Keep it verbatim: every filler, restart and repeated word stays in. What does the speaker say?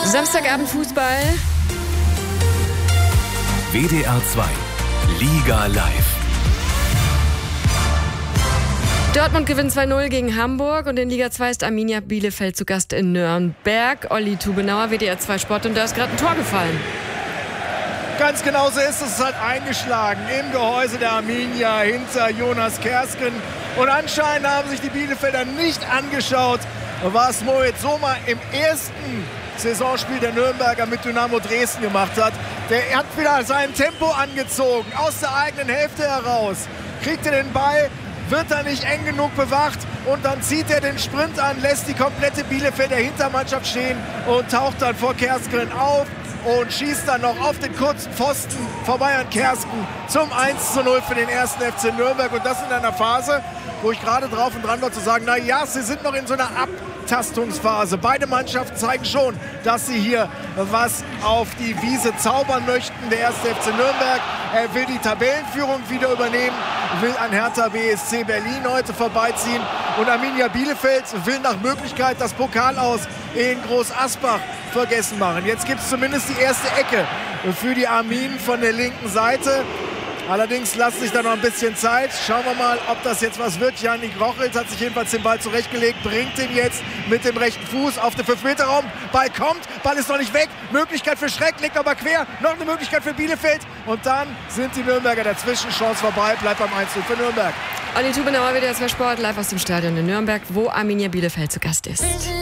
Samstagabend Fußball. W D R zwei Liga live. Dortmund gewinnt zwei null gegen Hamburg und in Liga zwei ist Arminia Bielefeld zu Gast in Nürnberg. Olli Tubenauer, W D R zwei Sport, und da ist gerade ein Tor gefallen. Ganz genau so ist es. Es hat eingeschlagen im Gehäuse der Arminia hinter Jonas Kersken. Und anscheinend haben sich die Bielefelder nicht angeschaut, was Moritz Sommer im ersten Saisonspiel der Nürnberger mit Dynamo Dresden gemacht hat. Der hat wieder sein Tempo angezogen, aus der eigenen Hälfte heraus. Kriegt er den Ball, wird er nicht eng genug bewacht und dann zieht er den Sprint an, lässt die komplette Bielefelder Hintermannschaft stehen und taucht dann vor Kersken auf und schießt dann noch auf den kurzen Pfosten vorbei an Kersken zum eins zu null für den ersten F C Nürnberg. Und das in einer Phase, wo ich gerade drauf und dran war zu sagen, na ja, sie sind noch in so einer Abtastungsphase. Beide Mannschaften zeigen schon, dass sie hier was auf die Wiese zaubern möchten. Der erste F C Nürnberg, er will die Tabellenführung wieder übernehmen, will an Hertha B S C Berlin heute vorbeiziehen. Und Arminia Bielefeld will nach Möglichkeit das Pokal aus in Groß Asbach vergessen machen. Jetzt gibt es zumindest die erste Ecke für die Arminen von der linken Seite. Allerdings lässt sich da noch ein bisschen Zeit. Schauen wir mal, ob das jetzt was wird. Janik Rochelt hat sich jedenfalls den Ball zurechtgelegt, bringt ihn jetzt mit dem rechten Fuß auf den fünf Meter Raum. Ball kommt, Ball ist noch nicht weg. Möglichkeit für Schreck, legt aber quer. Noch eine Möglichkeit für Bielefeld. Und dann sind die Nürnberger dazwischen. Chance vorbei, bleibt beim eins zu null für Nürnberg. Olli Tubenauer, W D R zwei Sport, live aus dem Stadion in Nürnberg, wo Arminia Bielefeld zu Gast ist.